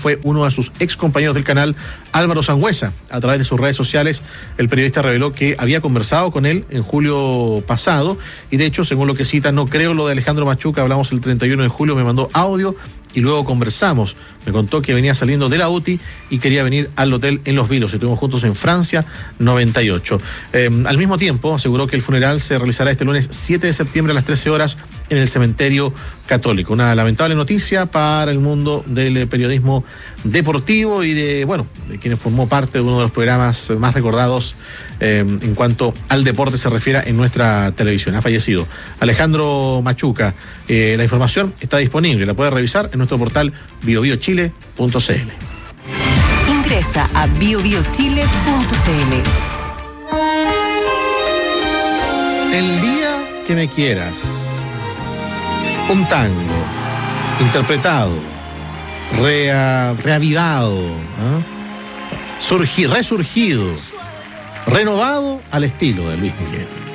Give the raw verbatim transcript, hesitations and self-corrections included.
fue uno de sus ex compañeros del canal, Álvaro Sangüesa. A través de sus redes sociales, el periodista reveló que había conversado con él en julio pasado, y de hecho, según lo que cita, no creo lo de Alejandro Machuca, hablamos el treinta y uno de julio, me mandó audio y luego conversamos. Me contó que venía saliendo de la U T I y quería venir al hotel en Los Vilos. Estuvimos juntos en Francia, noventa y ocho. Eh, al mismo tiempo, aseguró que el funeral se realizará este lunes siete de septiembre a las trece horas en el cementerio católico. Una lamentable noticia para el mundo del periodismo deportivo y de, bueno, de quienes formó parte de uno de los programas más recordados eh, en cuanto al deporte se refiere en nuestra televisión. Ha fallecido Alejandro Machuca. Eh, la información está disponible, la puede revisar en nuestro portal bio bio chile punto c l. Ingresa a bio bio chile punto c l. El día que me quieras. Un tango interpretado, rea, reavivado, ¿eh? Surgi, resurgido, renovado al estilo de Luis Miguel.